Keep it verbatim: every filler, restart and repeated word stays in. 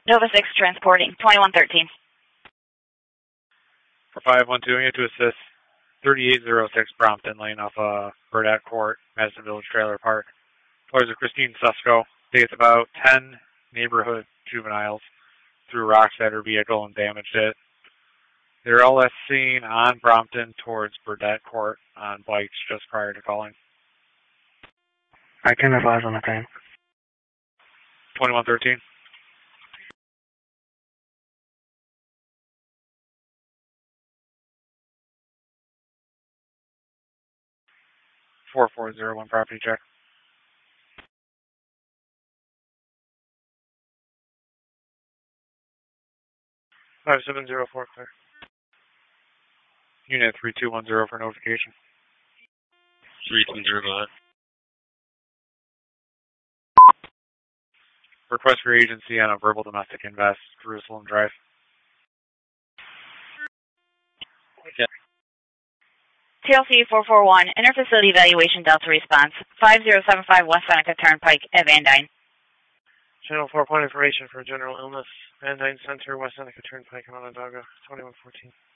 Nova six transporting, twenty-one thirteen. For five one two, to assist thirty-eight oh six Brompton Lane off uh, Burdette Court, Madison Village Trailer Park. Employees of Christine Susko. They get about ten neighborhood juveniles threw rocks at her vehicle and damaged it. They're all last seen on Brompton towards Burdette Court on bikes just prior to calling. I can advise on the time. twenty-one thirteen. four four zero one property check. five seven zero four, clear. Unit three two one zero for notification. three two one zero, go ahead. Request for agency on a verbal domestic invest, Jerusalem Drive. Okay. T L C four four one, Interfacility Evaluation Delta Response, five zero seven five West Seneca Turnpike at Van Dyne. Channel four point information for general illness. Van Dyne Center, West Seneca Turnpike, Onondaga, twenty-one fourteen.